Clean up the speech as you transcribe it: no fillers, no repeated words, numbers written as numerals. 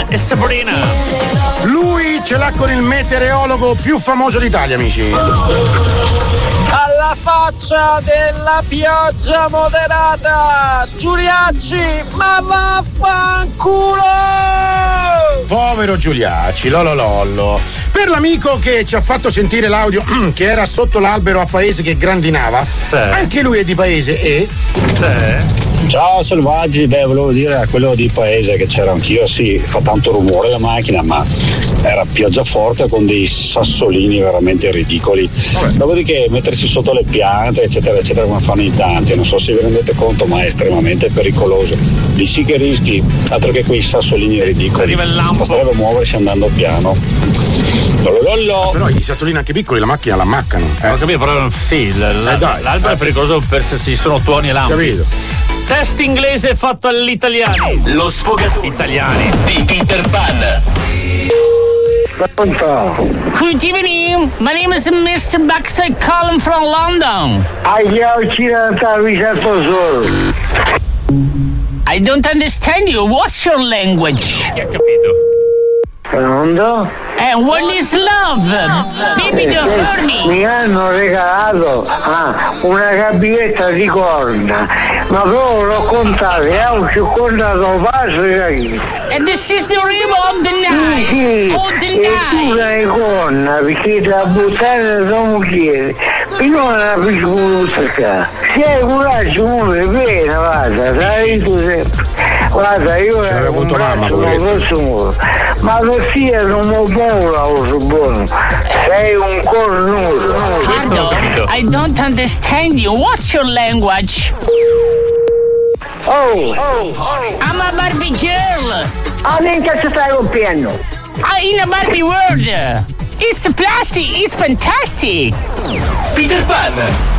e Sabrina. Lui ce l'ha con il meteorologo più famoso d'Italia, amici. Alla faccia della pioggia moderata, Giuliacci, ma vaffanculo! Povero Giuliacci, lololollo. Per l'amico che ci ha fatto sentire l'audio che era sotto l'albero a Paese che grandinava, anche lui è di Paese e... Ciao selvaggi, volevo dire a quello di Paese che c'era anch'io, sì, fa tanto rumore la macchina, ma era pioggia forte con dei sassolini veramente ridicoli. Dopodiché mettersi sotto le piante, eccetera, eccetera, come fanno in tanti, non so se vi rendete conto, ma è estremamente pericoloso. Lì sì che rischi, altro che quei sassolini ridicoli. Basterebbe muoversi andando piano. Però i sassolini anche piccoli la macchina l'ammaccano. Ho capito, però sì, l'albero è pericoloso per se ci sono tuoni e lampi. Capito. Test inglese fatto all'italiani. Lo sfogatore italiani di Peter Pan. Good evening. My name is Mr. Baxter calling from London. I don't understand you. What's your language? Chi ha capito? Pronto? And what is love? Baby, don't hurt me. Mi hanno regalato una gabbietta di corna, ma proprio l'ho contato e ho contato passo e And this is the rhythm of the night. Sì, Oh, the e tu night. hai corna perché la buttare da moglie io non la pisciuta. Se hai coraggio muove bene, guarda, sai tu sempre. Guarda, io l'avevo avuto mamma, posso ma per sia non mi muovo buono. Sei un cornuto. I don't understand you. What's your language? Oh, I'm a Barbie girl. minchia ci stai rompiendo. In a Barbie world. It's plastic. It's fantastic. Peter Pan.